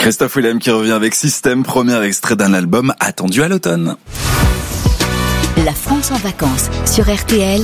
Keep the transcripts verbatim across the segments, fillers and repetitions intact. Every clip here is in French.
Christophe Willem qui revient avec Système, premier extrait d'un album attendu à l'automne. La France en vacances sur R T L.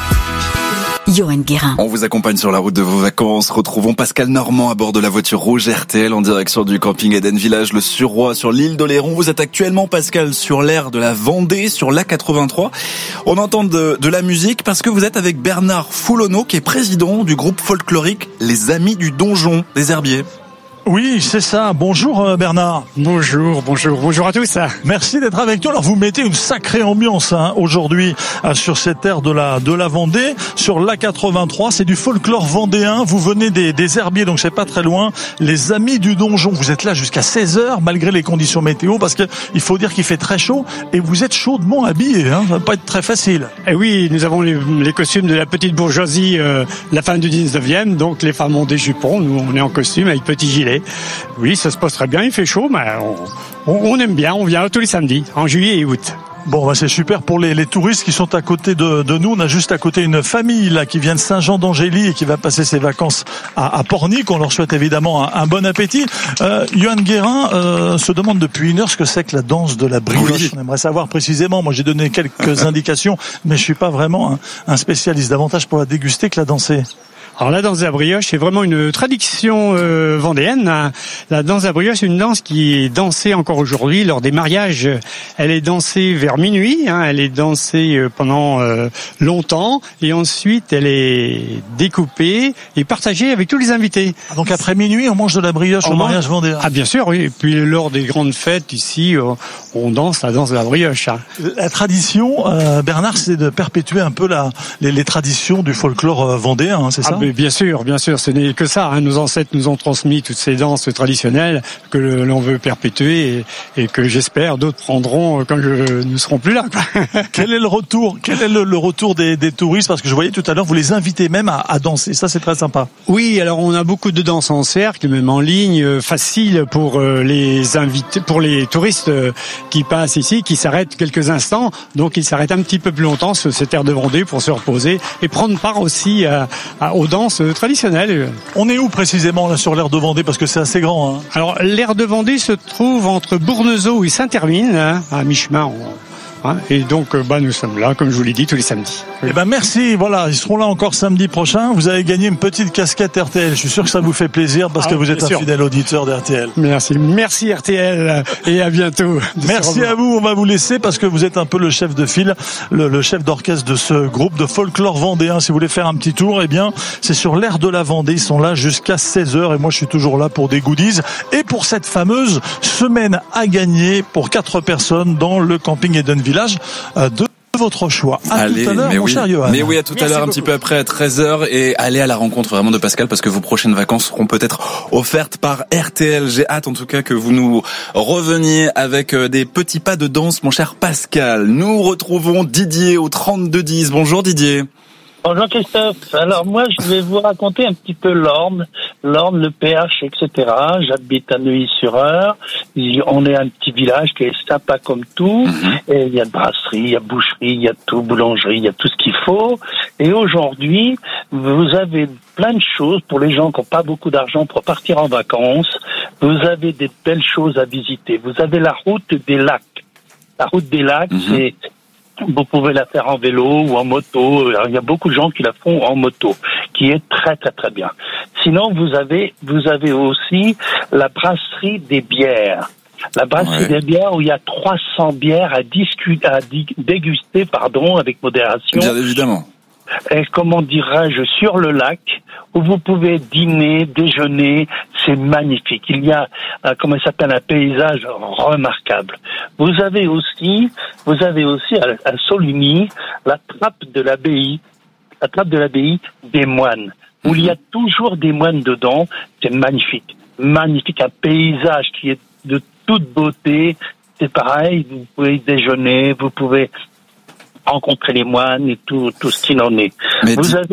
Johan Guérin. On vous accompagne sur la route de vos vacances. Retrouvons Pascal Normand à bord de la voiture rouge R T L en direction du camping Eden Village, le Suroît, sur l'île d'Oléron. Vous êtes actuellement, Pascal, sur l'aire de la Vendée, sur l'A quatre-vingt-trois. On entend de, de la musique parce que vous êtes avec Bernard Foulonneau, qui est président du groupe folklorique Les Amis du Donjon des Herbiers. Oui, c'est ça. Bonjour Bernard. Bonjour, bonjour, bonjour à tous. Merci d'être avec nous. Alors vous mettez une sacrée ambiance hein, aujourd'hui euh, sur cette terre de la de la Vendée, sur l'A quatre-vingt-trois. C'est du folklore vendéen. Vous venez des, des Herbiers, donc c'est pas très loin. Les Amis du Donjon. Vous êtes là jusqu'à seize heures malgré les conditions météo, parce que il faut dire qu'il fait très chaud et vous êtes chaudement habillés. Hein. Ça va pas être très facile. Et oui, nous avons les, les costumes de la petite bourgeoisie, euh, la fin du dix-neuvième. Donc les femmes ont des jupons, nous on est en costume avec petit gilet. Oui, ça se passe très bien, il fait chaud, mais on, on, on aime bien, on vient tous les samedis, en juillet et août. Bon, bah c'est super pour les, les touristes qui sont à côté de, de nous. On a juste à côté une famille là qui vient de Saint-Jean-d'Angély et qui va passer ses vacances à, à Pornic. On leur souhaite évidemment un, un bon appétit. Euh, Johan Guérin euh, se demande depuis une heure ce que c'est que la danse de la brioche. Oui. On aimerait savoir précisément. Moi, j'ai donné quelques indications, mais je suis pas vraiment un, un spécialiste. Davantage pour la déguster que la danser. Alors la danse de la brioche, c'est vraiment une tradition euh, vendéenne. La danse de la brioche, c'est une danse qui est dansée encore aujourd'hui lors des mariages. Elle est dansée vers minuit, hein, elle est dansée pendant euh, longtemps, et ensuite elle est découpée et partagée avec tous les invités. Ah, donc après minuit, on mange de la brioche on au mange... mariage vendéen. Ah bien sûr, oui. Et puis lors des grandes fêtes ici, euh, on danse la danse de la brioche. Hein. La tradition, euh, Bernard, c'est de perpétuer un peu la, les, les traditions du folklore euh, vendéen, hein, c'est ça? Ah, bien sûr, bien sûr, ce n'est que ça. Hein. Nos ancêtres nous ont transmis toutes ces danses traditionnelles que l'on veut perpétuer et, et que j'espère d'autres prendront quand je, nous serons plus là. Quoi. Quel est le retour Quel est le, le retour des, des touristes? Parce que je voyais tout à l'heure, vous les invitez même à, à danser. Ça, c'est très sympa. Oui, alors on a beaucoup de danses en cercle, même en ligne, facile pour les invités, pour les touristes qui passent ici, qui s'arrêtent quelques instants. Donc ils s'arrêtent un petit peu plus longtemps sur cette terre de Vendée pour se reposer et prendre part aussi à, à, aux danse traditionnelle. On est où précisément là sur l'aire de Vendée, parce que c'est assez grand hein. Alors l'aire de Vendée se trouve entre Bournezeau et Saint-Hermine, hein, à mi-chemin. On... Et donc, bah, nous sommes là, comme je vous l'ai dit, tous les samedis. Eh ben, merci. Voilà, ils seront là encore samedi prochain. Vous avez gagné une petite casquette R T L. Je suis sûr que ça vous fait plaisir parce ah, que vous êtes un sûr. fidèle auditeur d'R T L. Merci. Merci R T L et à bientôt. Merci à vous. On va vous laisser parce que vous êtes un peu le chef de file, le, le chef d'orchestre de ce groupe de folklore vendéen. Si vous voulez faire un petit tour, eh bien, c'est sur l'aire de la Vendée. Ils sont là jusqu'à seize heures et moi, je suis toujours là pour des goodies et pour cette fameuse semaine à gagner pour quatre personnes dans le camping Eden Village de votre choix. À allez, tout à l'heure, mais mon oui. cher Johan. Mais oui, à tout Merci à l'heure, beaucoup. un petit peu après, à treize heures, et allez à la rencontre vraiment de Pascal, parce que vos prochaines vacances seront peut-être offertes par R T L. J'ai hâte, en tout cas, que vous nous reveniez avec des petits pas de danse, mon cher Pascal. Nous retrouvons Didier au trente-deux dix. Bonjour Didier. Bonjour Christophe. Alors moi, je vais vous raconter un petit peu l'Orne, l'Orne, le P H, et cetera. J'habite à Neuilly-sur-Eure. On est un petit village qui est sympa comme tout. Mm-hmm. Et il y a de brasserie, il y a boucherie, il y a tout, boulangerie, il y a tout ce qu'il faut. Et aujourd'hui, vous avez plein de choses pour les gens qui n'ont pas beaucoup d'argent pour partir en vacances. Vous avez des belles choses à visiter. Vous avez la route des lacs. La route des lacs, mm-hmm. c'est... Vous pouvez la faire en vélo ou en moto. Alors, il y a beaucoup de gens qui la font en moto, qui est très très très bien. Sinon, vous avez vous avez aussi la brasserie des bières. La brasserie ouais. des bières où il y a trois cents bières à discuter, à déguster, pardon, avec modération. Bien évidemment. Et comment dirais-je, sur le lac, où vous pouvez dîner, déjeuner, c'est magnifique. Il y a, euh, comment ça s'appelle, un paysage remarquable. Vous avez aussi, vous avez aussi à, à Soligny, la trappe de l'abbaye, la trappe de l'abbaye des moines, où mmh. il y a toujours des moines dedans. C'est magnifique, magnifique, un paysage qui est de toute beauté. C'est pareil, vous pouvez déjeuner, vous pouvez rencontrer les moines et tout, tout ce qu'il en est. Mais vous di- avez,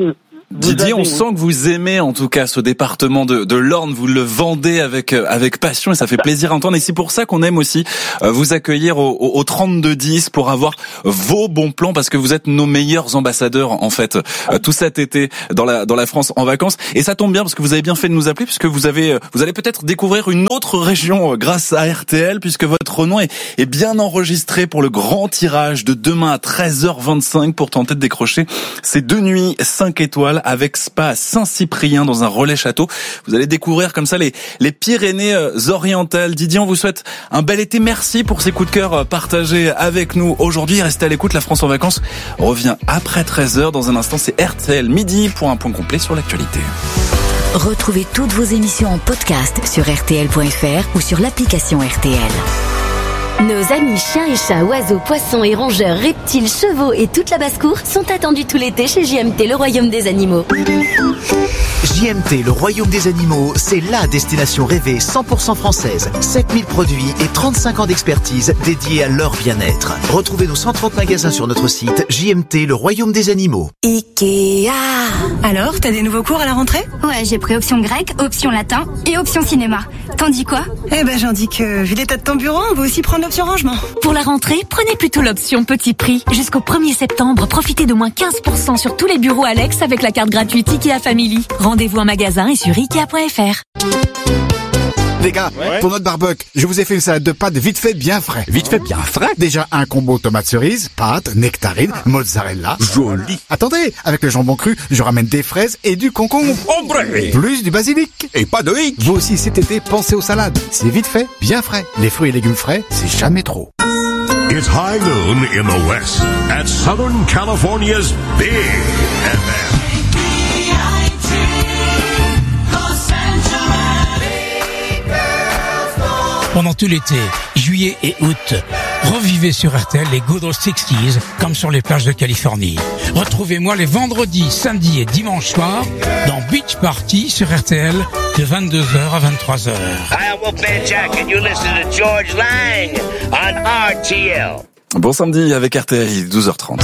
Didier, on sent que vous aimez en tout cas ce département de, de l'Orne, vous le vendez avec avec passion et ça fait plaisir à entendre. Et c'est pour ça qu'on aime aussi vous accueillir au, au, au trente-deux dix pour avoir vos bons plans, parce que vous êtes nos meilleurs ambassadeurs en fait tout cet été dans la dans la France en vacances. Et ça tombe bien parce que vous avez bien fait de nous appeler, puisque vous avez vous allez peut-être découvrir une autre région grâce à R T L, puisque votre nom est, est bien enregistré pour le grand tirage de demain à treize heures vingt-cinq pour tenter de décrocher ces deux nuits cinq étoiles avec spa à Saint-Cyprien dans un relais château. Vous allez découvrir comme ça les, les Pyrénées-Orientales. Didier, on vous souhaite un bel été. Merci pour ces coups de cœur partagés avec nous aujourd'hui. Restez à l'écoute. La France en vacances revient après treize heures. Dans un instant, c'est R T L Midi pour un point complet sur l'actualité. Retrouvez toutes vos émissions en podcast sur R T L point F R ou sur l'application R T L. Nos amis chiens et chats, oiseaux, poissons et rongeurs, reptiles, chevaux et toute la basse-cour sont attendus tout l'été chez J M T, le royaume des animaux. J M T, le royaume des animaux, c'est la destination rêvée cent pour cent française. sept mille produits et trente-cinq ans d'expertise dédiés à leur bien-être. Retrouvez nos cent trente magasins sur notre site J M T, le royaume des animaux. Ikea. Alors, t'as des nouveaux cours à la rentrée? Ouais, j'ai pris option grec, option latin et option cinéma. T'en dis quoi? Eh ben, j'en dis que, vu l'état de ton bureau, on va aussi prendre l'option rangement. Pour la rentrée, prenez plutôt l'option petit prix. Jusqu'au premier septembre, profitez de moins quinze pour cent sur tous les bureaux Alex avec la carte gratuite Ikea Family. Rendez-vous en magasin et sur Ikea point F R. Les gars, ouais. Pour notre barbecue, je vous ai fait une salade de pâtes vite fait bien frais. Vite fait bien frais? Déjà un combo tomate cerise, pâtes, nectarine, mozzarella. Joli. Attendez, avec le jambon cru, je ramène des fraises et du concombre. Ombre. Plus du basilic. Et pas de hic. Vous aussi cet été, pensez aux salades. C'est vite fait, bien frais. Les fruits et légumes frais, c'est jamais trop. It's high noon in the West at Southern California's Big F M. Pendant tout l'été, juillet et août, revivez sur R T L les Good Old sixties comme sur les plages de Californie. Retrouvez-moi les vendredis, samedis et dimanches soirs dans Beach Party sur R T L de vingt-deux heures à vingt-trois heures. Hi, I'm Wolfman Jack and you listen to George Lang on R T L. Bon samedi avec R T L, douze heures trente.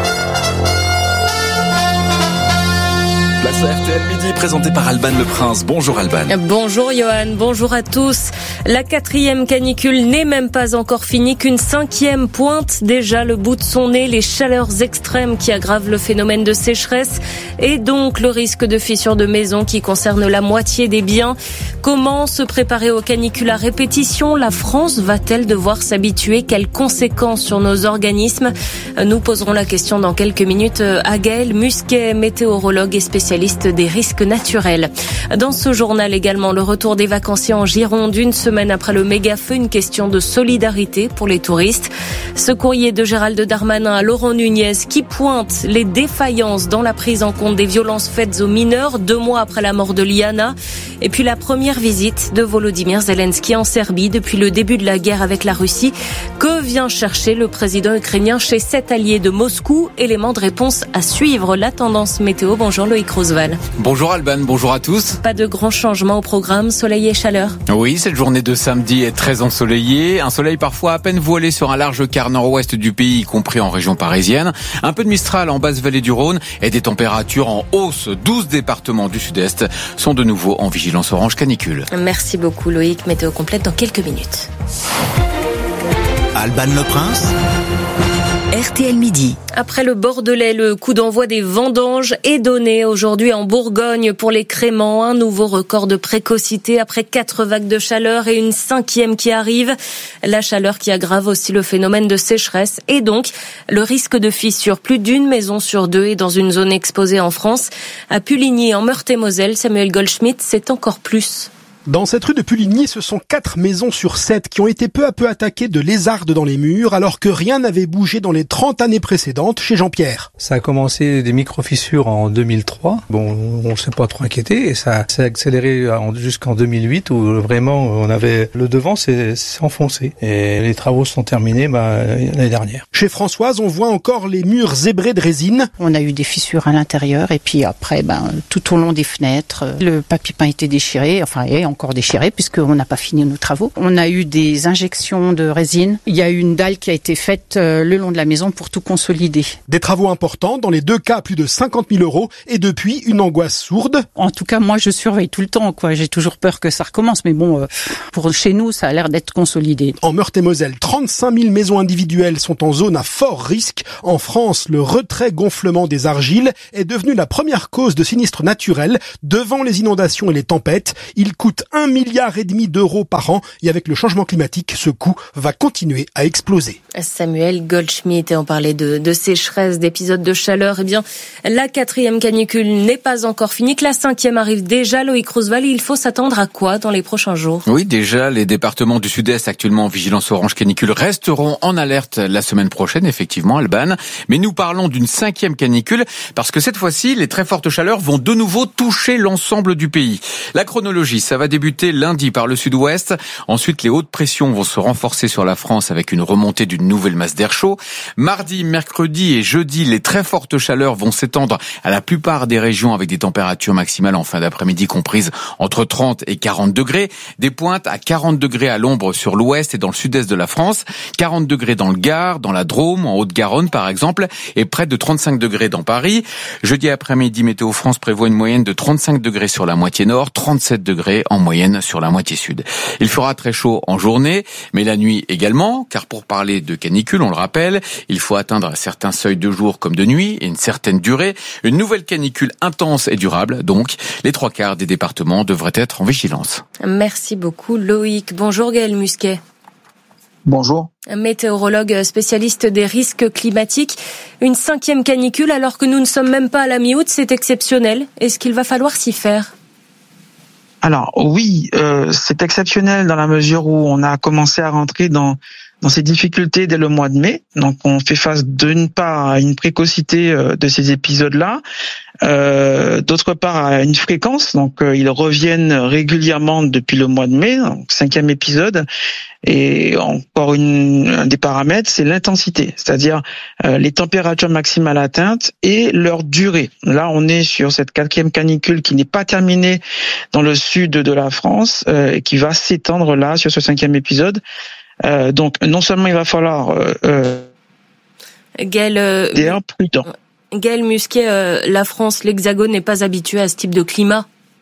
Place à R T L Midi, présenté par Alban Le Prince. Bonjour Alban. Bonjour Johan, bonjour à tous. La quatrième canicule n'est même pas encore finie, qu'une cinquième pointe déjà le bout de son nez. Les chaleurs extrêmes qui aggravent le phénomène de sécheresse et donc le risque de fissures de maisons qui concerne la moitié des biens. Comment se préparer aux canicules à répétition? La France va-t-elle devoir s'habituer? Quelles conséquences sur nos organismes? Nous poserons la question dans quelques minutes à Gaël Musquet, météorologue et spécialiste des risques naturels. Dans ce journal également, le retour des vacanciers en Gironde, une semaine après le méga-feu, une question de solidarité pour les touristes. Ce courrier de Gérald Darmanin à Laurent Nunez qui pointe les défaillances dans la prise en compte des violences faites aux mineurs, deux mois après la mort de Liana. Et puis la première visite de Volodymyr Zelensky en Serbie depuis le début de la guerre avec la Russie. Que vient chercher le président ukrainien chez cet allié de Moscou? Élément de réponse à suivre. La tendance météo. Bonjour Loïc Roosevelt. Bonjour Alban, bonjour à tous. Pas de grands changements au programme, soleil et chaleur. Oui, cette journée de samedi est très ensoleillée. Un soleil parfois à peine voilé sur un large quart nord-ouest du pays, y compris en région parisienne. Un peu de Mistral en basse vallée du Rhône et des températures en hausse. douze départements du sud-est sont de nouveau en vigilance orange canicule. Merci beaucoup Loïc. Météo complète dans quelques minutes. Alban Le Prince. R T L Midi. Après le Bordelais, le coup d'envoi des vendanges est donné aujourd'hui en Bourgogne pour les créments. Un nouveau record de précocité après quatre vagues de chaleur et une cinquième qui arrive. La chaleur qui aggrave aussi le phénomène de sécheresse et donc le risque de fissure. Plus d'une maison sur deux est dans une zone exposée en France. À Puligny, en Meurthe-et-Moselle, Samuel Goldschmidt, c'est encore plus. Dans cette rue de Puligny, ce sont quatre maisons sur sept qui ont été peu à peu attaquées de lézardes dans les murs, alors que rien n'avait bougé dans les trente années précédentes chez Jean-Pierre. Ça a commencé des micro-fissures en deux mille trois. Bon, on s'est pas trop inquiété et ça s'est accéléré jusqu'en deux mille huit où vraiment on avait le devant s'est enfoncé. Et les travaux sont terminés bah, l'année dernière. Chez Françoise, on voit encore les murs zébrés de résine. On a eu des fissures à l'intérieur et puis après, ben, tout au long des fenêtres, le papier peint était déchiré, enfin, et encore encore déchiré puisqu'on n'a pas fini nos travaux. On a eu des injections de résine. Il y a eu une dalle qui a été faite le long de la maison pour tout consolider. Des travaux importants, dans les deux cas plus de cinquante mille euros et depuis une angoisse sourde. En tout cas, moi je surveille tout le temps, quoi. J'ai toujours peur que ça recommence, mais bon, euh, pour chez nous, ça a l'air d'être consolidé. En Meurthe-et-Moselle, trente-cinq mille maisons individuelles sont en zone à fort risque. En France, le retrait gonflement des argiles est devenu la première cause de sinistres naturels devant les inondations et les tempêtes. Il coûte un milliard et demi d'euros par an et avec le changement climatique, ce coût va continuer à exploser. Samuel Goldschmidt, et on parlait de, de sécheresse, d'épisodes de chaleur. Eh bien, la quatrième canicule n'est pas encore finie, que la cinquième arrive déjà. Loïc Roosevelt, il faut s'attendre à quoi dans les prochains jours? Oui, déjà, les départements du Sud-Est actuellement en vigilance orange canicule resteront en alerte la semaine prochaine, effectivement, Alban. Mais nous parlons d'une cinquième canicule parce que cette fois-ci, les très fortes chaleurs vont de nouveau toucher l'ensemble du pays. La chronologie, ça va débuter lundi par le sud-ouest. Ensuite, les hautes pressions vont se renforcer sur la France avec une remontée d'une nouvelle masse d'air chaud. Mardi, mercredi et jeudi, les très fortes chaleurs vont s'étendre à la plupart des régions avec des températures maximales en fin d'après-midi comprises entre trente et quarante degrés. Des pointes à quarante degrés à l'ombre sur l'ouest et dans le sud-est de la France, quarante degrés dans le Gard, dans la Drôme, en Haute-Garonne par exemple, et près de trente-cinq degrés dans Paris. Jeudi après-midi, Météo France prévoit une moyenne de trente-cinq degrés sur la moitié nord, trente-sept degrés en moyenne sur la moitié sud. Il fera très chaud en journée, mais la nuit également, car pour parler de canicule, on le rappelle, il faut atteindre certains seuils de jour comme de nuit et une certaine durée. Une nouvelle canicule intense et durable, donc les trois quarts des départements devraient être en vigilance. Merci beaucoup Loïc. Bonjour Gaël Musquet. Bonjour. Météorologue spécialiste des risques climatiques. Une cinquième canicule alors que nous ne sommes même pas à la mi-août, c'est exceptionnel. Est-ce qu'il va falloir s'y faire ? Alors oui, euh, c'est exceptionnel dans la mesure où on a commencé à rentrer dans dans ces difficultés dès le mois de mai. Donc on fait face d'une part à une précocité de ces épisodes-là, euh, d'autre part à une fréquence. Donc euh, ils reviennent régulièrement depuis le mois de mai, donc cinquième épisode. Et encore une, un des paramètres, c'est l'intensité, c'est-à-dire euh, les températures maximales atteintes et leur durée. Là, on est sur cette quatrième canicule qui n'est pas terminée dans le sud de la France euh, et qui va s'étendre là sur ce cinquième épisode. Euh, donc, non seulement il va falloir euh, euh, Gaël, euh, être prudent. Gaël Musquet, euh, la France, l'Hexagone n'est pas habitué à ce type de climat.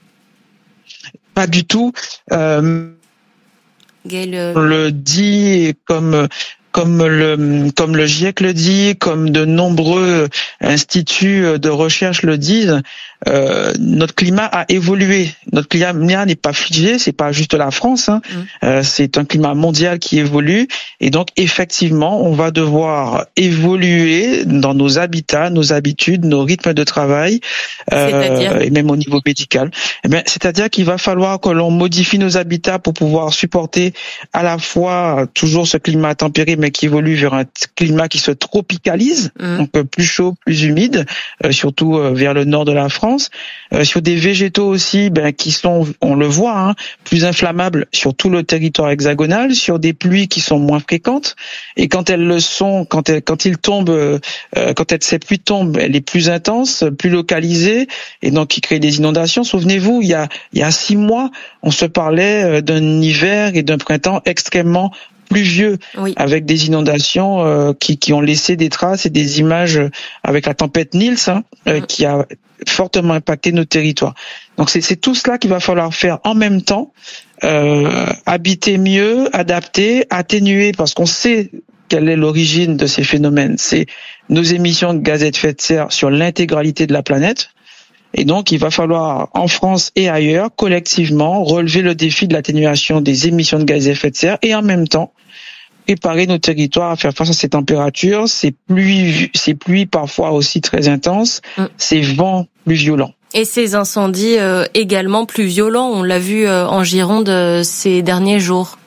Pas du tout. Euh, Gaël, euh... On le dit comme comme le comme le GIEC le dit, comme de nombreux instituts de recherche le disent, euh, notre climat a évolué. Notre climat n'est pas figé, c'est pas juste la France, hein. Mmh. Euh, c'est un climat mondial qui évolue et donc effectivement, on va devoir évoluer dans nos habitats, nos habitudes, nos rythmes de travail, euh, et même au niveau médical. Eh bien, c'est-à-dire qu'il va falloir que l'on modifie nos habitats pour pouvoir supporter à la fois toujours ce climat tempéré, mais qui évolue vers un climat qui se tropicalise, mmh. donc plus chaud, plus humide, euh, surtout euh, vers le nord de la France. Euh, sur des végétaux aussi, ben qui sont, on le voit, hein, plus inflammables sur tout le territoire hexagonal, sur des pluies qui sont moins fréquentes. Et quand elles le sont, quand elles, quand ils tombent, euh, quand elles, ces pluies tombent, elle est plus intense, plus localisée, et donc qui crée des inondations. Souvenez-vous, il y a il y a six mois, on se parlait d'un hiver et d'un printemps extrêmement pluvieux, oui. avec des inondations euh, qui, qui ont laissé des traces et des images avec la tempête Nils, hein, euh, qui a fortement impacté nos territoires. Donc c'est, c'est tout cela qu'il va falloir faire en même temps, euh, habiter mieux, adapter, atténuer, parce qu'on sait quelle est l'origine de ces phénomènes. C'est nos émissions de gaz à effet de serre sur l'intégralité de la planète. Et donc, il va falloir, en France et ailleurs, collectivement, relever le défi de l'atténuation des émissions de gaz à effet de serre et en même temps, préparer nos territoires à faire face à ces températures, ces pluies, ces pluies parfois aussi très intenses, mmh. ces vents plus violents. Et ces incendies euh, également plus violents, on l'a vu euh, en Gironde euh, ces derniers jours.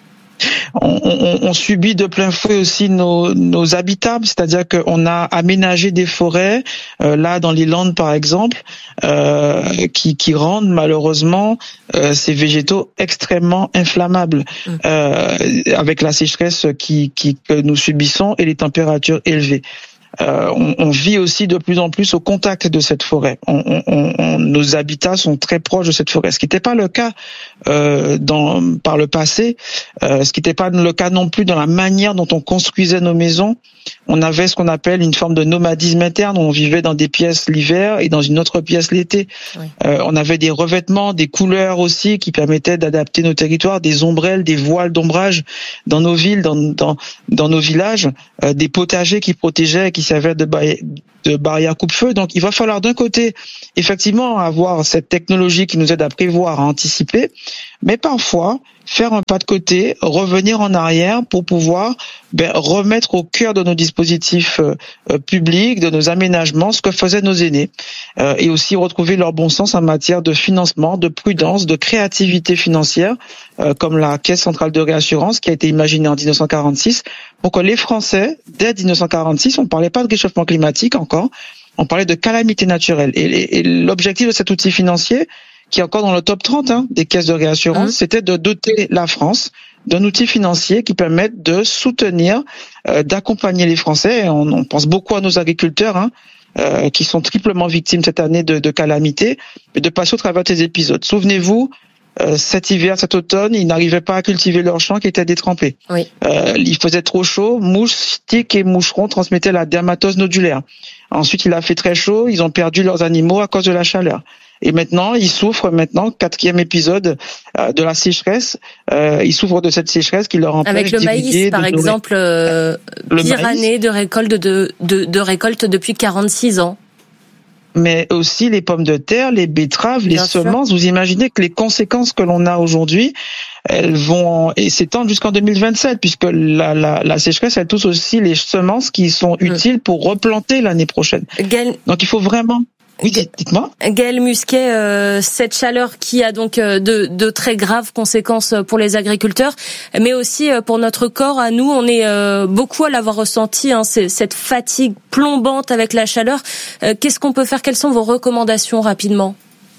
On, on, on subit de plein fouet aussi nos, nos habitats, c'est-à-dire qu'on a aménagé des forêts, euh, là dans les Landes par exemple, euh, qui, qui rendent malheureusement euh, ces végétaux extrêmement inflammables, mmh. euh, avec la sécheresse qui, qui, que nous subissons et les températures élevées. euh, on, on vit aussi de plus en plus au contact de cette forêt. On, on, on, nos habitats sont très proches de cette forêt, ce qui n'était pas le cas euh, dans, par le passé, euh, ce qui n'était pas le cas non plus dans la manière dont on construisait nos maisons. On avait ce qu'on appelle une forme de nomadisme interne, où on vivait dans des pièces l'hiver et dans une autre pièce l'été. Oui. Euh, on avait des revêtements, des couleurs aussi qui permettaient d'adapter nos territoires, des ombrelles, des voiles d'ombrage dans nos villes, dans, dans, dans nos villages, euh, des potagers qui protégeaient, qui servaient de, ba- de barrières coupe-feu. Donc il va falloir d'un côté effectivement avoir cette technologie qui nous aide à prévoir, à anticiper, mais parfois faire un pas de côté, revenir en arrière pour pouvoir ben, remettre au cœur de nos dispositifs euh, euh, publics, de nos aménagements, ce que faisaient nos aînés, euh, et aussi retrouver leur bon sens en matière de financement, de prudence, de créativité financière, euh, comme la Caisse centrale de réassurance qui a été imaginée en dix-neuf cent quarante-six, pour que les Français, dès dix-neuf cent quarante-six, on ne parlait pas de réchauffement climatique encore, on parlait de calamité naturelle. Et, et, et l'objectif de cet outil financier, qui est encore dans le top trente hein, des caisses de réassurance, mmh. c'était de doter la France d'un outil financier qui permette de soutenir, euh, d'accompagner les Français. Et on, on pense beaucoup à nos agriculteurs, hein, euh, qui sont triplement victimes cette année de, de calamités, et de passer au travers de ces épisodes. Souvenez-vous, euh, cet hiver, cet automne, ils n'arrivaient pas à cultiver leurs champs qui étaient détrempés. Oui. Euh, il faisait trop chaud, moustiques et moucherons transmettaient la dermatose nodulaire. Ensuite, il a fait très chaud, ils ont perdu leurs animaux à cause de la chaleur. Et maintenant, ils souffrent maintenant, quatrième épisode euh, de la sécheresse, euh, ils souffrent de cette sécheresse qui leur empêche avec le maïs, par exemple, euh, le pire maïs. année de récolte de, de, de récolte depuis quarante-six ans. Mais aussi les pommes de terre, les betteraves, Bien les sûr. semences. Vous imaginez que les conséquences que l'on a aujourd'hui, elles vont et s'étendent jusqu'en deux mille vingt-sept, puisque la, la, la sécheresse, elle touche aussi les semences qui sont utiles pour replanter l'année prochaine. Gaël... Donc il faut vraiment... Oui, dites-moi. Gaël Musquet, euh, cette chaleur qui a donc euh, de, de très graves conséquences pour les agriculteurs, mais aussi euh, pour notre corps. À nous, on est euh, beaucoup à l'avoir ressenti, hein, cette fatigue plombante avec la chaleur. Euh, qu'est-ce qu'on peut faire? Quelles sont vos recommandations rapidement?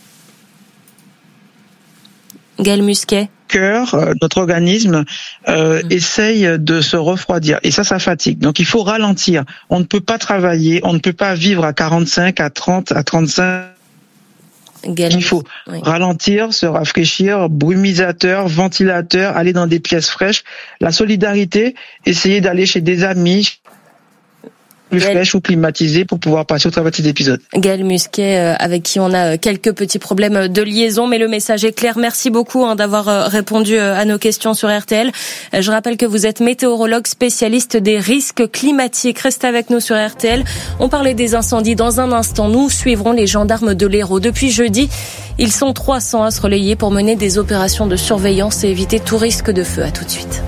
Gaël Musquet. Cœur, notre organisme euh, mmh. essaye de se refroidir et ça, ça fatigue. Donc il faut ralentir. On ne peut pas travailler, on ne peut pas vivre à quarante-cinq, à trente, à trente-cinq. Gaël. Il faut oui. ralentir, se rafraîchir, brumisateur, ventilateur, aller dans des pièces fraîches. La solidarité, essayer d'aller chez des amis plus Gaël... fraîche ou climatisée pour pouvoir passer au travers de ces épisodes. Gaël Musquet, euh, avec qui on a quelques petits problèmes de liaison, mais le message est clair. Merci beaucoup hein, d'avoir euh, répondu euh, à nos questions sur R T L. Euh, je rappelle que vous êtes météorologue spécialiste des risques climatiques. Restez avec nous sur R T L. On parlait des incendies dans un instant. Nous suivrons les gendarmes de l'Hérault. Depuis jeudi, ils sont trois cents à se relayer pour mener des opérations de surveillance et éviter tout risque de feu. À tout de suite.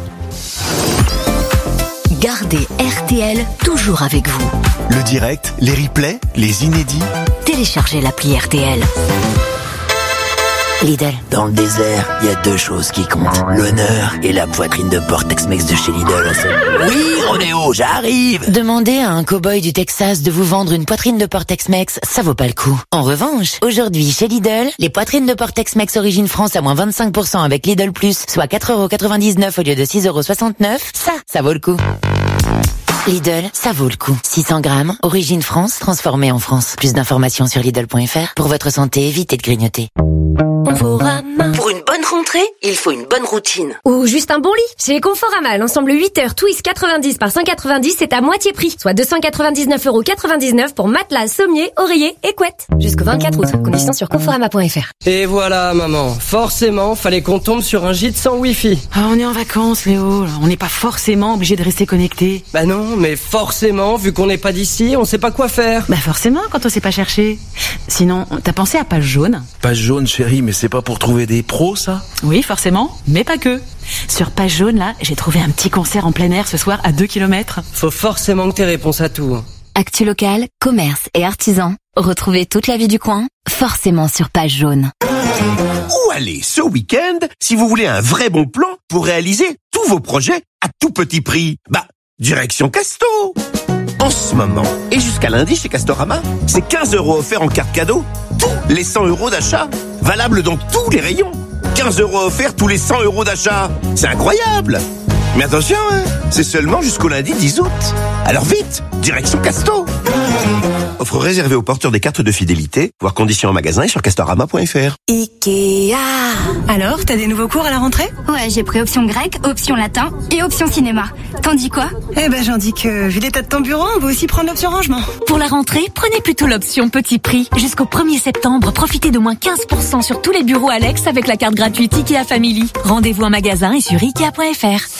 Gardez R T L toujours avec vous. Le direct, les replays, les inédits. Téléchargez l'appli R T L. Lidl. Dans le désert, il y a deux choses qui comptent. L'honneur et la poitrine de porc Tex-Mex de chez Lidl. Oui, Ronéo, j'arrive. Demander à un cow-boy du Texas de vous vendre une poitrine de porc Tex-Mex, ça vaut pas le coup. En revanche, aujourd'hui chez Lidl, les poitrines de porc Tex-Mex origine France à moins vingt-cinq pour cent avec Lidl Plus, soit quatre euros quatre-vingt-dix-neuf au lieu de six euros soixante-neuf, ça, ça vaut le coup. Lidl, ça vaut le coup. six cents grammes, origine France, transformée en France. Plus d'informations sur Lidl point F R. Pour votre santé, évitez de grignoter. Pour une bonne rentrée, il faut une bonne routine. Ou juste un bon lit. Chez Conforama, l'ensemble huit heures Twist quatre-vingt-dix par cent quatre-vingt-dix, c'est à moitié prix. Soit deux cent quatre-vingt-dix-neuf euros quatre-vingt-dix-neuf pour matelas, sommier, oreiller et couette. Jusqu'au vingt-quatre août. Conditions sur conforama point F R. Et voilà, maman. Forcément, fallait qu'on tombe sur un gîte sans wifi. Ah, on est en vacances, Léo. On n'est pas forcément obligé de rester connecté. Bah non, mais forcément, vu qu'on n'est pas d'ici, on sait pas quoi faire. Bah forcément, quand on sait pas chercher. Sinon, t'as pensé à Page Jaune? Page Jaune, chérie, mais c'est pas pour trouver des pros, ça? Oui, forcément, mais pas que. Sur Page Jaune, là, j'ai trouvé un petit concert en plein air ce soir à deux kilomètres. Faut forcément que t'aies réponse à tout. Actu local, commerce et artisans. Retrouvez toute la vie du coin, forcément sur Page Jaune. Où aller ce week-end si vous voulez un vrai bon plan pour réaliser tous vos projets à tout petit prix? Bah, direction Casto. En ce moment, et jusqu'à lundi chez Castorama, c'est quinze euros offerts en carte cadeau, tous les cent euros d'achat, valable dans tous les rayons. quinze euros offerts tous les cent euros d'achat, c'est incroyable. Mais attention, hein, c'est seulement jusqu'au lundi dix août. Alors vite, direction Casto. Offre réservée aux porteurs des cartes de fidélité, voir conditions en magasin et sur castorama point f r. Ikea. Alors, t'as des nouveaux cours à la rentrée? Ouais, j'ai pris option grec, option latin et option cinéma. T'en dis quoi? Eh ben, j'en dis que, vu l'état de ton bureau, on va aussi prendre l'option rangement. Pour la rentrée, prenez plutôt l'option petit prix. Jusqu'au premier septembre, profitez de moins quinze pour cent sur tous les bureaux Alex avec la carte gratuite Ikea Family. Rendez-vous en magasin et sur ikea point f r.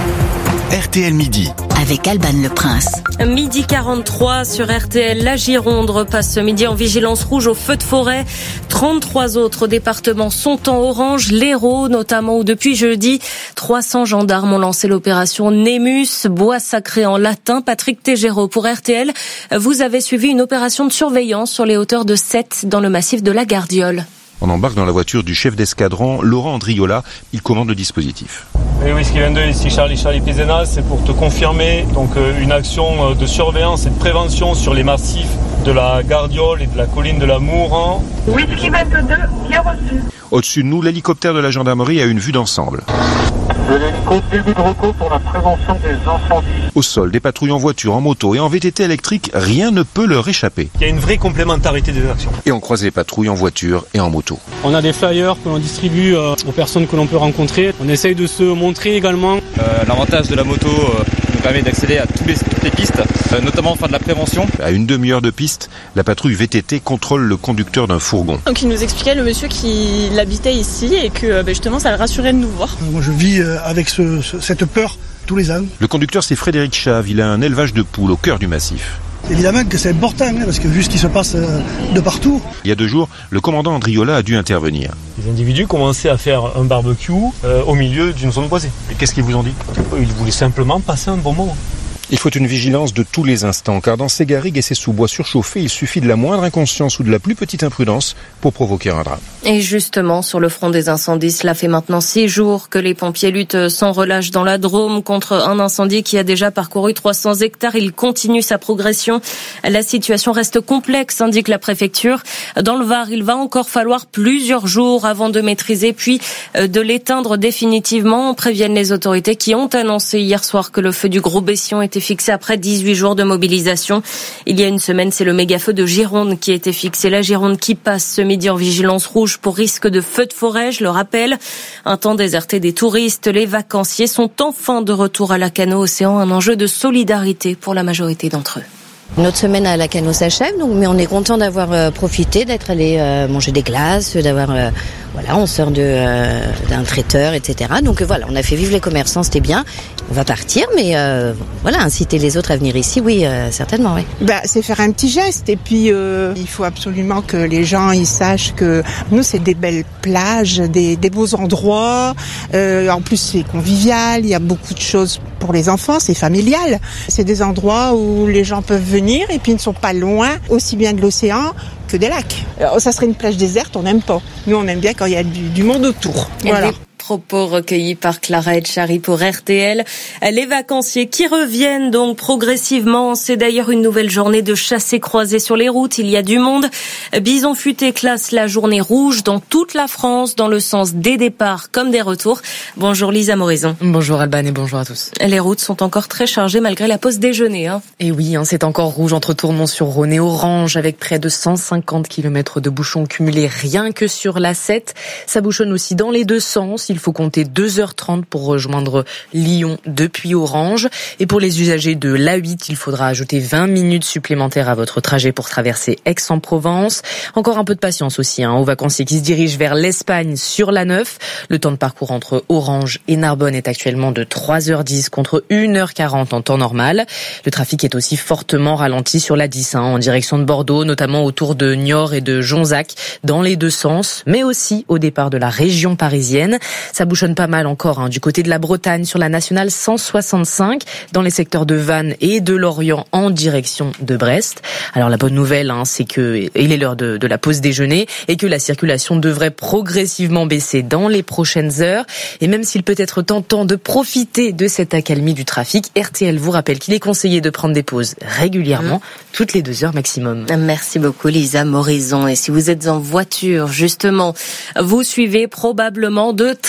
R T L Midi. Avec Alban Le Prince. Midi quarante-trois sur R T L. La Gironde repasse ce midi en vigilance rouge au feu de forêt. trente-trois autres départements sont en orange. L'Hérault notamment, où depuis jeudi, trois cents gendarmes ont lancé l'opération Némus, bois sacré en latin. Patrick Tégéraud pour R T L. Vous avez suivi une opération de surveillance sur les hauteurs de Sète dans le massif de la Gardiole. On embarque dans la voiture du chef d'escadron, Laurent Andriola. Il commande le dispositif. Et Whisky vingt-deux, ici Charlie Charlie Pizena, c'est pour te confirmer donc une action de surveillance et de prévention sur les massifs de la Gardiole et de la colline de la Mouran. Whisky vingt-deux, bien reçu. Au-dessus de nous, l'hélicoptère de la gendarmerie a une vue d'ensemble. De l'hélico, début de recours pour la prévention des incendies. Au sol, des patrouilles en voiture, en moto et en V T T électrique, rien ne peut leur échapper. Il y a une vraie complémentarité des actions. Et on croise les patrouilles en voiture et en moto. On a des flyers que l'on distribue euh, aux personnes que l'on peut rencontrer. On essaye de se montrer également. Euh, l'avantage de la moto euh, nous permet d'accéder à tous les, toutes les pistes, euh, notamment faire de la prévention. À une demi-heure de piste, la patrouille V T T contrôle le conducteur d'un fourgon. Donc il nous expliquait, le monsieur, qu'il habitait ici et que bah, justement ça le rassurait de nous voir. Moi je vis avec ce, ce, cette peur tous les ans. Le conducteur, c'est Frédéric Chave. Il a un élevage de poules au cœur du massif. Évidemment que c'est important, hein, parce que vu ce qui se passe de partout. Il y a deux jours, le commandant Andriola a dû intervenir. Les individus commençaient à faire un barbecue euh, au milieu d'une zone boisée. Et qu'est-ce qu'ils vous ont dit? Ils voulaient simplement passer un bon moment. Il faut une vigilance de tous les instants, car dans ces garrigues et ces sous-bois surchauffés, il suffit de la moindre inconscience ou de la plus petite imprudence pour provoquer un drame. Et justement, sur le front des incendies, cela fait maintenant six jours que les pompiers luttent sans relâche dans la Drôme contre un incendie qui a déjà parcouru trois cents hectares. Il continue sa progression. La situation reste complexe, indique la préfecture. Dans le Var, il va encore falloir plusieurs jours avant de maîtriser, puis de l'éteindre définitivement, préviennent les autorités qui ont annoncé hier soir que le feu du Gros Bession était fixé après dix-huit jours de mobilisation. Il y a une semaine, c'est le méga-feu de Gironde qui a été fixé. La Gironde qui passe ce midi en vigilance rouge pour risque de feu de forêt, je le rappelle. Un temps déserté des touristes, les vacanciers sont enfin de retour à Lacanau Océan, un enjeu de solidarité pour la majorité d'entre eux. Notre semaine à Lacanau s'achève, donc, mais on est content d'avoir euh, profité, d'être allé euh, manger des glaces, d'avoir, euh, voilà, on sort de, euh, d'un traiteur, et cetera. Donc euh, voilà, on a fait vivre les commerçants, c'était bien. On va partir, mais euh, voilà, inciter les autres à venir ici, oui, euh, certainement, oui. Bah, c'est faire un petit geste, et puis euh, il faut absolument que les gens ils sachent que nous c'est des belles plages, des, des beaux endroits. Euh, en plus c'est convivial, il y a beaucoup de choses pour les enfants, c'est familial. C'est des endroits où les gens peuvent venir et puis ils ne sont pas loin, aussi bien de l'océan que des lacs. Alors, ça serait une plage déserte, on n'aime pas. Nous, on aime bien quand il y a du, du monde autour. Voilà. Propos recueillis par Clara Etchari pour R T L. Les vacanciers qui reviennent donc progressivement. C'est d'ailleurs une nouvelle journée de chassés-croisés sur les routes. Il y a du monde. Bison Futé classe la journée rouge dans toute la France, dans le sens des départs comme des retours. Bonjour Lisa Morison. Bonjour Alban et bonjour à tous. Les routes sont encore très chargées malgré la pause déjeuner. Hein. Et oui, hein, c'est encore rouge entre Tournon-sur-Rhône et Orange, avec près de cent cinquante kilomètres de bouchons cumulés rien que sur l'A sept. Ça bouchonne aussi dans les deux sens. Il faut compter deux heures trente pour rejoindre Lyon depuis Orange. Et pour les usagers de l'A huit, il faudra ajouter vingt minutes supplémentaires à votre trajet pour traverser Aix-en-Provence. Encore un peu de patience aussi hein, aux vacanciers qui se dirigent vers l'Espagne sur l'A neuf. Le temps de parcours entre Orange et Narbonne est actuellement de trois heures dix contre une heure quarante en temps normal. Le trafic est aussi fortement ralenti sur l'A dix hein, en direction de Bordeaux, notamment autour de Niort et de Jonzac, dans les deux sens, mais aussi au départ de la région parisienne. Ça bouchonne pas mal encore hein, du côté de la Bretagne sur la nationale cent soixante-cinq dans les secteurs de Vannes et de Lorient en direction de Brest. Alors la bonne nouvelle, hein, c'est que il est l'heure de, de la pause déjeuner et que la circulation devrait progressivement baisser dans les prochaines heures. Et même s'il peut être tentant de profiter de cette accalmie du trafic, R T L vous rappelle qu'il est conseillé de prendre des pauses régulièrement, mmh. toutes les deux heures maximum. Merci beaucoup Lisa Morison. Et si vous êtes en voiture, justement, vous suivez probablement de très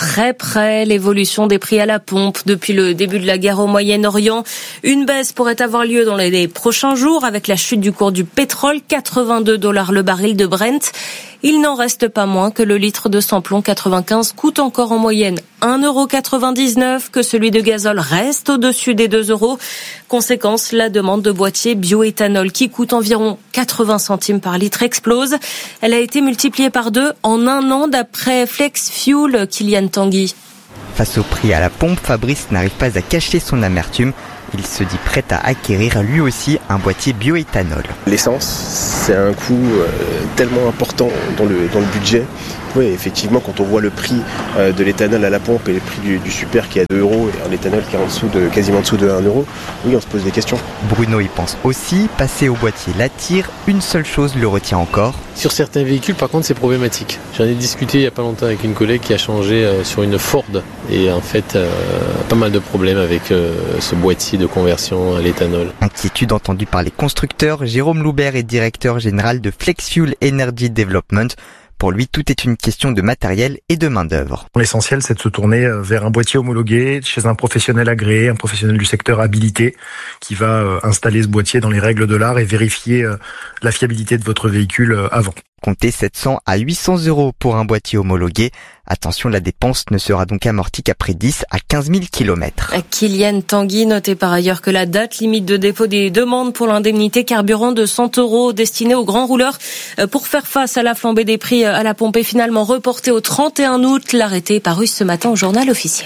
très près l'évolution des prix à la pompe depuis le début de la guerre au Moyen-Orient. Une baisse pourrait avoir lieu dans les prochains jours avec la chute du cours du pétrole, quatre-vingt-deux dollars le baril de Brent. Il n'en reste pas moins que le litre de samplon quatre-vingt-quinze coûte encore en moyenne un euro quatre-vingt-dix-neuf, que celui de gazole reste au-dessus des deux euros. Conséquence, la demande de boîtiers bioéthanol qui coûte environ quatre-vingts centimes par litre explose. Elle a été multipliée par deux en un an d'après Flex Fuel, Kylian Tanguy. Face au prix à la pompe, Fabrice n'arrive pas à cacher son amertume. Il se dit prêt à acquérir lui aussi un boîtier bioéthanol. L'essence, c'est un coût euh, tellement important dans le, dans le budget. Oui, effectivement, quand on voit le prix euh, de l'éthanol à la pompe et le prix du, du super qui est à deux euros et un éthanol qui est en dessous de, quasiment en dessous de un euro, oui, on se pose des questions. Bruno y pense aussi, passer au boîtier l'attire, une seule chose le retient encore. Sur certains véhicules, par contre, c'est problématique. J'en ai discuté il n'y a pas longtemps avec une collègue qui a changé euh, sur une Ford et en fait, euh, pas mal de problèmes avec euh, ce boîtier de conversion à l'éthanol. Inquiétude entendue par les constructeurs. Jérôme Loubert est directeur général de FlexFuel Energy Development. Pour lui, tout est une question de matériel et de main-d'œuvre. L'essentiel, c'est de se tourner vers un boîtier homologué, chez un professionnel agréé, un professionnel du secteur habilité, qui va installer ce boîtier dans les règles de l'art et vérifier la fiabilité de votre véhicule avant. Comptez sept cents à huit cents euros pour un boîtier homologué. Attention, la dépense ne sera donc amortie qu'après dix à quinze mille kilomètres. Kylian Tanguy notait par ailleurs que la date limite de dépôt des demandes pour l'indemnité carburant de cent euros destinée aux grands rouleurs pour faire face à la flambée des prix à la pompe est finalement reportée au trente et un août. L'arrêté est paru ce matin au journal officiel.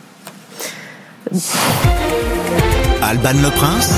Alban Le Prince.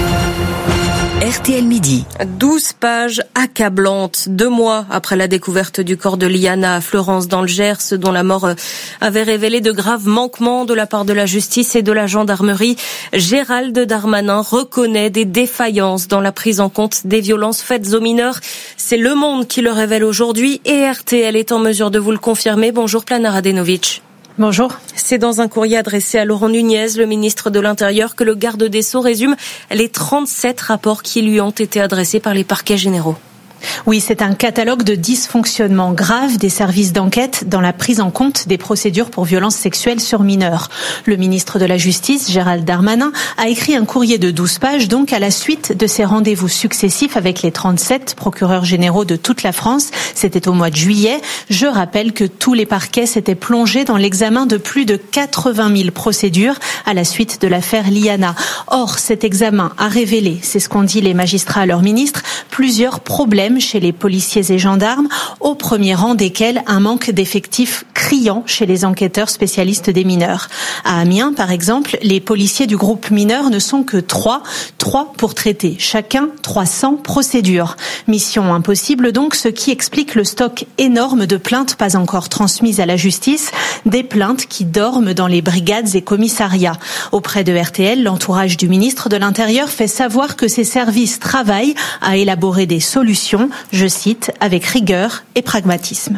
R T L Midi. douze pages accablantes, deux mois après la découverte du corps de Liana à Fleurance dans le Gers, dont la mort avait révélé de graves manquements de la part de la justice et de la gendarmerie. Gérald Darmanin reconnaît des défaillances dans la prise en compte des violences faites aux mineurs. C'est Le Monde qui le révèle aujourd'hui et R T L est en mesure de vous le confirmer. Bonjour Plana Radenovic. Bonjour. C'est dans un courrier adressé à Laurent Nunez, le ministre de l'Intérieur, que le garde des Sceaux résume les trente-sept rapports qui lui ont été adressés par les parquets généraux. Oui, c'est un catalogue de dysfonctionnements graves des services d'enquête dans la prise en compte des procédures pour violences sexuelles sur mineurs. Le ministre de la Justice, Gérald Darmanin, a écrit un courrier de douze pages, donc à la suite de ses rendez-vous successifs avec les trente-sept procureurs généraux de toute la France. C'était au mois de juillet. Je rappelle que tous les parquets s'étaient plongés dans l'examen de plus de quatre-vingt mille procédures à la suite de l'affaire Liana. Or, cet examen a révélé, c'est ce qu'ont dit les magistrats à leur ministre, plusieurs problèmes chez les policiers et gendarmes, au premier rang desquels un manque d'effectifs criant chez les enquêteurs spécialistes des mineurs. À Amiens, par exemple, les policiers du groupe mineur ne sont que trois, trois pour traiter chacun trois cents procédures. Mission impossible donc, ce qui explique le stock énorme de plaintes pas encore transmises à la justice, des plaintes qui dorment dans les brigades et commissariats. Auprès de R T L, l'entourage du ministre de l'Intérieur fait savoir que ses services travaillent à élaborer des solutions, je cite, avec rigueur et pragmatisme.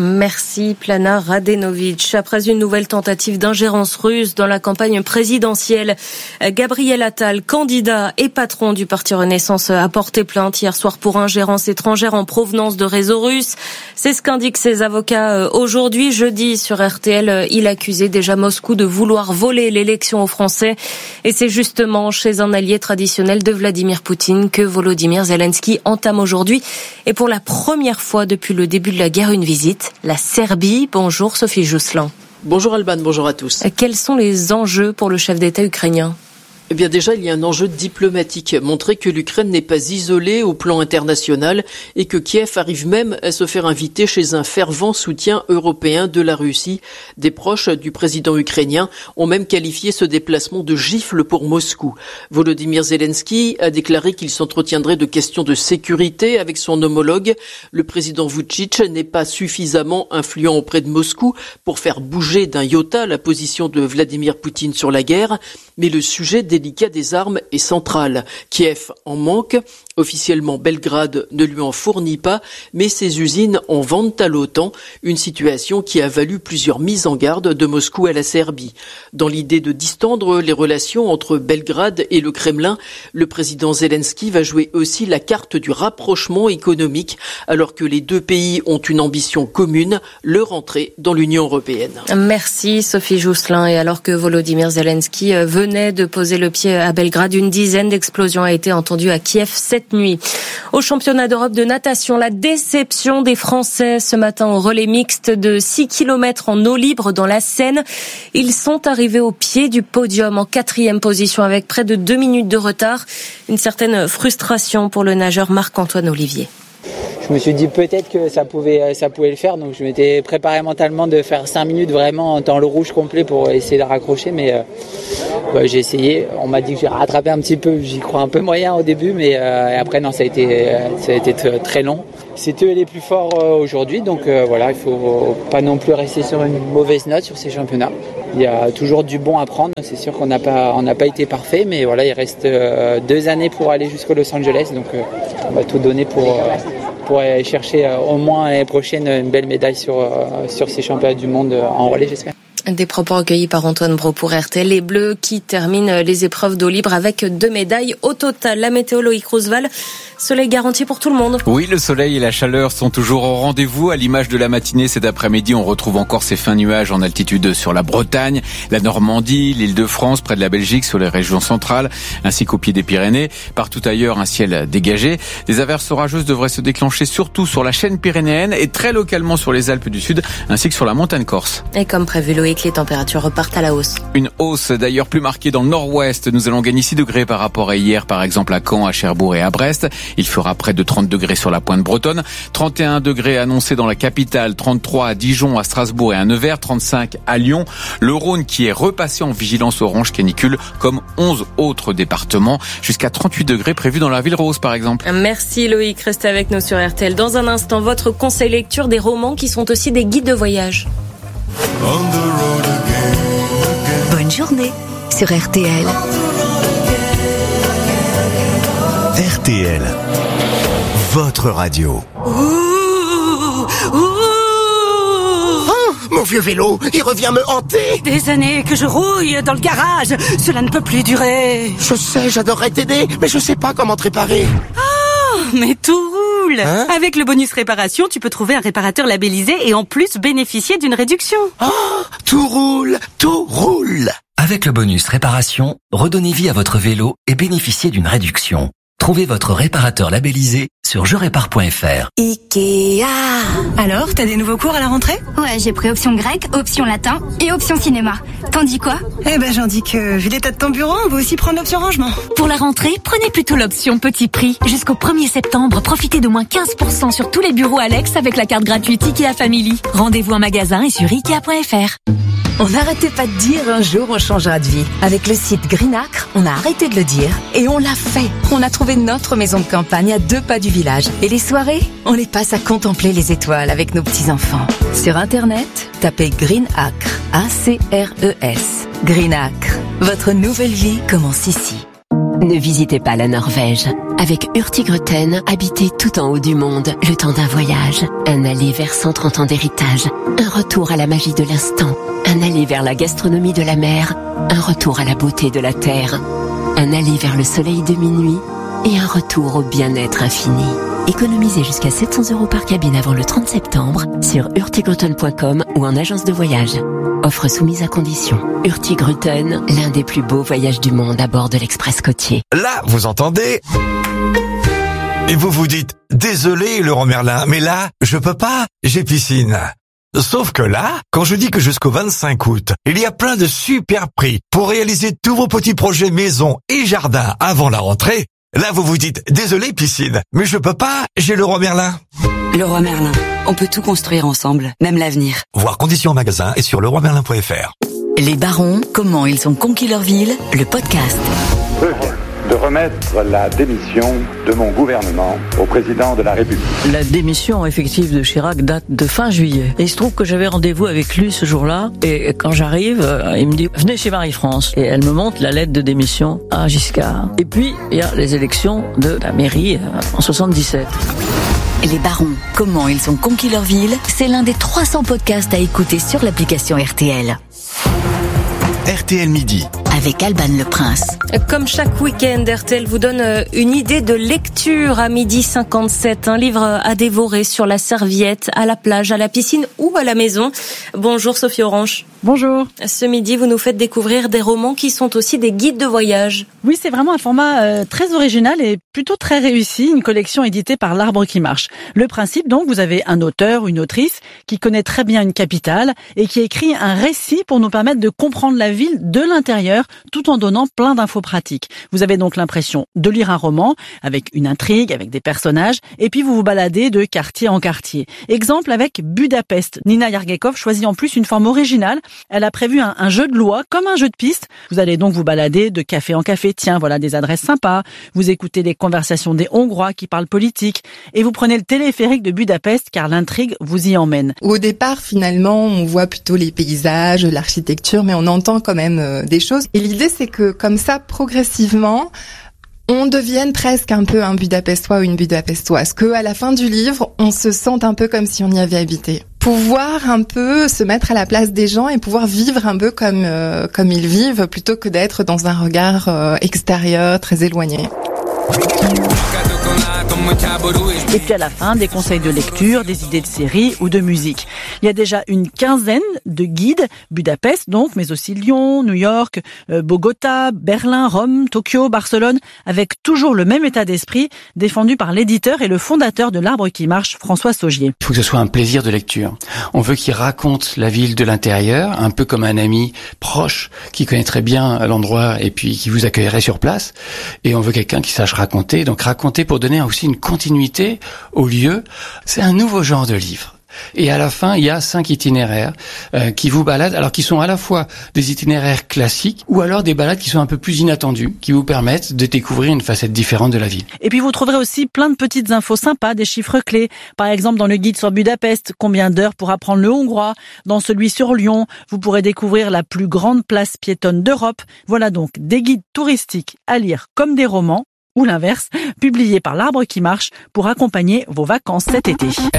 Merci Plana Radenovic. Après une nouvelle tentative d'ingérence russe dans la campagne présidentielle, Gabriel Attal, candidat et patron du parti Renaissance, a porté plainte hier soir pour ingérence étrangère en provenance de réseaux russes. C'est ce qu'indiquent ses avocats aujourd'hui. Jeudi, sur R T L, il accusait déjà Moscou de vouloir voler l'élection aux Français. Et c'est justement chez un allié traditionnel de Vladimir Poutine que Volodymyr Zelensky entame aujourd'hui, et pour la première fois depuis le début de la guerre, une visite. La Serbie. Bonjour Sophie Jousselin. Bonjour Alban, bonjour à tous. Quels sont les enjeux pour le chef d'État ukrainien ? Eh bien déjà, il y a un enjeu diplomatique, montrer que l'Ukraine n'est pas isolée au plan international et que Kiev arrive même à se faire inviter chez un fervent soutien européen de la Russie. Des proches du président ukrainien ont même qualifié ce déplacement de gifle pour Moscou. Volodymyr Zelensky a déclaré qu'il s'entretiendrait de questions de sécurité avec son homologue. Le président Vučić n'est pas suffisamment influent auprès de Moscou pour faire bouger d'un iota la position de Vladimir Poutine sur la guerre, Mais le sujet délicat des armes est central. Kiev en manque. Officiellement, Belgrade ne lui en fournit pas, mais ses usines en vendent à l'OTAN, une situation qui a valu plusieurs mises en garde de Moscou à la Serbie. Dans l'idée de distendre les relations entre Belgrade et le Kremlin, le président Zelensky va jouer aussi la carte du rapprochement économique, alors que les deux pays ont une ambition commune, leur entrée dans l'Union européenne. Merci Sophie Jousselin. Et alors que Volodymyr Zelensky venait de poser le pied à Belgrade, une dizaine d'explosions a été entendue à Kiev cette nuit. Au championnat d'Europe de natation, la déception des Français ce matin au relais mixte de six kilomètres en eau libre dans la Seine. Ils sont arrivés au pied du podium en quatrième position avec près de deux minutes de retard. Une certaine frustration pour le nageur Marc-Antoine Olivier. Je me suis dit peut-être que ça pouvait, ça pouvait le faire, donc je m'étais préparé mentalement de faire cinq minutes vraiment dans le rouge complet pour essayer de raccrocher, mais euh, bah, j'ai essayé. On m'a dit que j'ai rattrapé un petit peu, j'y crois un peu moyen au début, mais euh, après non, ça a été, ça a été t- très long. C'est eux les plus forts euh, aujourd'hui, donc euh, voilà, il faut pas non plus rester sur une mauvaise note sur ces championnats. Il y a toujours du bon à prendre, c'est sûr qu'on n'a pas, on n'a pas été parfait, mais voilà, il reste euh, deux années pour aller jusqu'au Los Angeles, donc euh, on va tout donner pour... Euh, pour aller chercher euh, au moins l'année prochaine une belle médaille sur, euh, sur ces championnats du monde euh, en relais, j'espère. Des propos recueillis par Antoine Brault pour R T L. Les Bleus qui terminent les épreuves d'eau libre avec deux médailles au total. La météo, Loïc Roosevelt, soleil garanti pour tout le monde. Oui, le soleil et la chaleur sont toujours au rendez-vous. À l'image de la matinée cet après-midi, on retrouve encore ces fins nuages en altitude sur la Bretagne, la Normandie, l'Île-de-France, près de la Belgique, sur les régions centrales, ainsi qu'au pied des Pyrénées. Partout ailleurs, un ciel dégagé. Des averses orageuses devraient se déclencher surtout sur la chaîne pyrénéenne et très localement sur les Alpes du Sud, ainsi que sur la montagne corse. Et comme prévu, Loïc, que les températures repartent à la hausse. Une hausse d'ailleurs plus marquée dans le nord-ouest. Nous allons gagner six degrés par rapport à hier, par exemple à Caen, à Cherbourg et à Brest. Il fera près de trente degrés sur la pointe bretonne. trente et un degrés annoncés dans la capitale, trente-trois à Dijon, à Strasbourg et à Nevers, trente-cinq à Lyon. Le Rhône qui est repassé en vigilance orange canicule comme onze autres départements. Jusqu'à trente-huit degrés prévus dans la ville rose par exemple. Merci Loïc, restez avec nous sur R T L. Dans un instant, votre conseil lecture des romans qui sont aussi des guides de voyage. Bonne journée sur R T L. R T L, votre radio. Ouh, ouh. Oh, mon vieux vélo, il revient me hanter. Des années que je rouille dans le garage, cela ne peut plus durer. Je sais, j'adorerais t'aider, mais je sais pas comment te réparer. Oh, mais tout roule. Hein? Avec le bonus réparation, tu peux trouver un réparateur labellisé et en plus bénéficier d'une réduction. Oh, tout roule, tout roule. Avec le bonus réparation, redonnez vie à votre vélo et bénéficiez d'une réduction. Trouvez votre réparateur labellisé sur je répare point f r. Ikea. Alors, t'as des nouveaux cours à la rentrée? Ouais, j'ai pris option grec, option latin et option cinéma. T'en dis quoi? Eh ben, j'en dis que, vu l'état de ton bureau, on va aussi prendre l'option rangement. Pour la rentrée, prenez plutôt l'option petit prix. Jusqu'au premier septembre, profitez de moins quinze pour cent sur tous les bureaux Alex avec la carte gratuite Ikea Family. Rendez-vous en magasin et sur ikea point f r. On n'arrêtait pas de dire un jour on changera de vie. Avec le site Greenacre, on a arrêté de le dire et on l'a fait. On a trouvé notre maison de campagne à deux pas du village. Et les soirées, on les passe à contempler les étoiles avec nos petits-enfants. Sur Internet, tapez Greenacre, A C R E S. Greenacre, votre nouvelle vie commence ici. Ne visitez pas la Norvège. Avec Hurtigruten, habitez tout en haut du monde, le temps d'un voyage. Un aller vers cent trente ans d'héritage. Un retour à la magie de l'instant. Un aller vers la gastronomie de la mer. Un retour à la beauté de la terre. Un aller vers le soleil de minuit. Et un retour au bien-être infini. Économisez jusqu'à sept cents euros par cabine avant le trente septembre sur hurtigruten point com ou en agence de voyage. Offre soumise à condition. Hurtigruten, l'un des plus beaux voyages du monde à bord de l'Express côtier. Là, vous entendez? Et vous vous dites, désolé Leroy Merlin, mais là, je peux pas, j'ai piscine. Sauf que là, quand je dis que jusqu'au vingt-cinq août, il y a plein de super prix pour réaliser tous vos petits projets maison et jardin avant la rentrée, là vous vous dites, désolé piscine, mais je peux pas, j'ai Leroy Merlin. Leroy Merlin, on peut tout construire ensemble, même l'avenir. Voir conditions en magasin et sur leroy merlin point f r. Les barons, comment ils ont conquis leur ville, le podcast. de remettre la démission de mon gouvernement au président de la République. La démission effective de Chirac date de fin juillet. Et il se trouve que j'avais rendez-vous avec lui ce jour-là. Et quand j'arrive, il me dit « Venez chez Marie-France ». Et elle me montre la lettre de démission à Giscard. Et puis, il y a les élections de la mairie en soixante-dix-sept. Les barons, comment ils ont conquis leur ville, c'est l'un des trois cents podcasts à écouter sur l'application R T L. R T L Midi. Avec Alban Le Prince. Comme chaque week-end, R T L vous donne une idée de lecture à midi cinquante-sept. Un livre à dévorer sur la serviette, à la plage, à la piscine ou à la maison. Bonjour Sophie Orange. Bonjour. Ce midi, vous nous faites découvrir des romans qui sont aussi des guides de voyage. Oui, c'est vraiment un format euh, très original et plutôt très réussi. Une collection éditée par L'Arbre qui marche. Le principe, donc, vous avez un auteur ou une autrice qui connaît très bien une capitale et qui écrit un récit pour nous permettre de comprendre la ville de l'intérieur tout en donnant plein d'infos pratiques. Vous avez donc l'impression de lire un roman avec une intrigue, avec des personnages et puis vous vous baladez de quartier en quartier. Exemple avec Budapest. Nina Yargekov choisit en plus une forme originale. Elle a prévu un, un jeu de loi comme un jeu de piste. Vous allez donc vous balader de café en café. Tiens, voilà des adresses sympas. Vous écoutez les conversations des Hongrois qui parlent politique et vous prenez le téléphérique de Budapest car l'intrigue vous y emmène. Au départ, finalement, on voit plutôt les paysages, l'architecture, mais on entend quand même euh, des choses. Et l'idée, c'est que comme ça, progressivement, on devienne presque un peu un Budapestois ou une Budapestoise, que à la fin du livre, on se sente un peu comme si on y avait habité. Pouvoir un peu se mettre à la place des gens et pouvoir vivre un peu comme euh, comme ils vivent, plutôt que d'être dans un regard euh, extérieur très éloigné. Et puis à la fin, des conseils de lecture, des idées de séries ou de musique. Il y a déjà une quinzaine de guides, Budapest donc, mais aussi Lyon, New York, euh, Bogota, Berlin, Rome, Tokyo, Barcelone, avec toujours le même état d'esprit, défendu par l'éditeur et le fondateur de L'Arbre qui marche, François Saugier. Il faut que ce soit un plaisir de lecture. On veut qu'il raconte la ville de l'intérieur, un peu comme un ami proche qui connaîtrait bien l'endroit et puis qui vous accueillerait sur place. Et on veut quelqu'un qui sache raconter, donc raconter pour donner aussi une continuité au lieu. C'est un nouveau genre de livre. Et à la fin, il y a cinq itinéraires euh, qui vous baladent, alors qui sont à la fois des itinéraires classiques ou alors des balades qui sont un peu plus inattendues, qui vous permettent de découvrir une facette différente de la ville. Et puis vous trouverez aussi plein de petites infos sympas, des chiffres clés. Par exemple, dans le guide sur Budapest, combien d'heures pour apprendre le hongrois. Dans celui sur Lyon, vous pourrez découvrir la plus grande place piétonne d'Europe. Voilà donc des guides touristiques à lire comme des romans, ou l'inverse, publiés par L'Arbre qui marche pour accompagner vos vacances cet été.